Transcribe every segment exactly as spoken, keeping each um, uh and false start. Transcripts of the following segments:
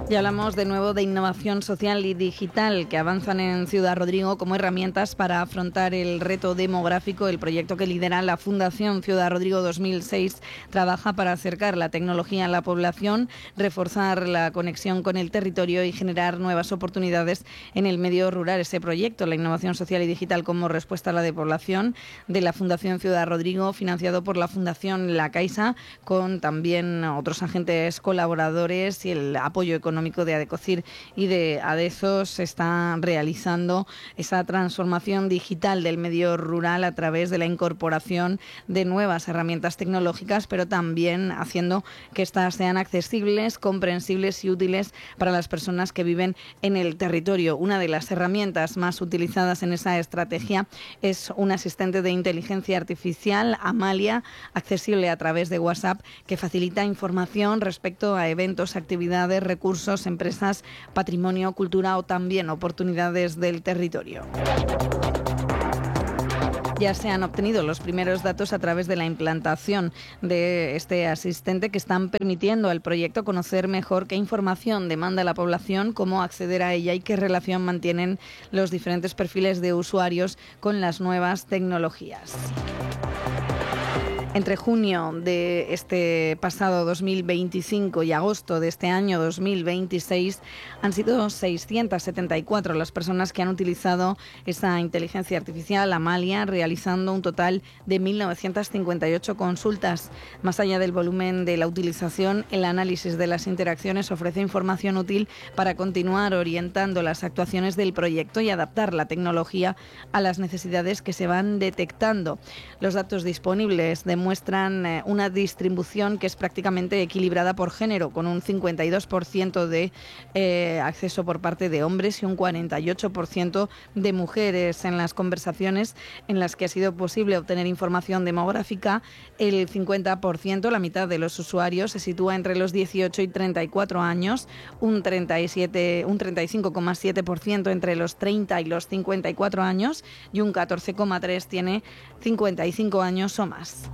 Y hablamos de nuevo de innovación social y digital que avanzan en Ciudad Rodrigo como herramientas para afrontar el reto demográfico. El proyecto que lidera la Fundación Ciudad Rodrigo dos mil seis trabaja para acercar la tecnología a la población, reforzar la conexión con el territorio y generar nuevas oportunidades en el medio rural. Ese proyecto, la innovación social y digital como respuesta a la despoblación, de la Fundación Ciudad Rodrigo, financiado por la Fundación La Caixa, con también otros agentes colaboradores y el apoyo económico de Adecocir y de Adezos, se está realizando esa transformación digital del medio rural a través de la incorporación de nuevas herramientas tecnológicas, pero también haciendo que éstas sean accesibles, comprensibles y útiles para las personas que viven en el territorio. Una de las herramientas más utilizadas en esa estrategia es un asistente de inteligencia artificial, Amalia, accesible a través de WhatsApp, que facilita información respecto a eventos, actividades, recursos, empresas, patrimonio, cultura o también oportunidades del territorio. Ya se han obtenido los primeros datos a través de la implantación de este asistente que están permitiendo al proyecto conocer mejor qué información demanda la población, cómo acceder a ella y qué relación mantienen los diferentes perfiles de usuarios con las nuevas tecnologías. Entre junio de este pasado dos mil veinticinco y agosto de este año dos mil veintiséis han sido seiscientas setenta y cuatro las personas que han utilizado esa inteligencia artificial, Amalia, realizando un total de mil novecientas cincuenta y ocho consultas. Más allá del volumen de la utilización, el análisis de las interacciones ofrece información útil para continuar orientando las actuaciones del proyecto y adaptar la tecnología a las necesidades que se van detectando. Los datos disponibles de muestran eh, una distribución que es prácticamente equilibrada por género, con un cincuenta y dos por ciento de eh, acceso por parte de hombres y un cuarenta y ocho por ciento de mujeres. En las conversaciones en las que ha sido posible obtener información demográfica, el cincuenta por ciento, la mitad de los usuarios, se sitúa entre los dieciocho y treinta y cuatro años, un treinta y siete, un treinta y cinco coma siete por ciento entre los treinta y los cincuenta y cuatro años y un catorce coma tres por ciento tiene cincuenta y cinco años o más.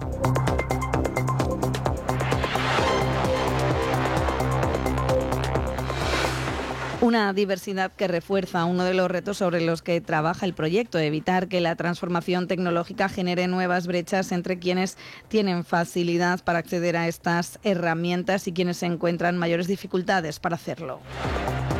Una diversidad que refuerza uno de los retos sobre los que trabaja el proyecto, evitar que la transformación tecnológica genere nuevas brechas entre quienes tienen facilidad para acceder a estas herramientas y quienes se encuentran mayores dificultades para hacerlo.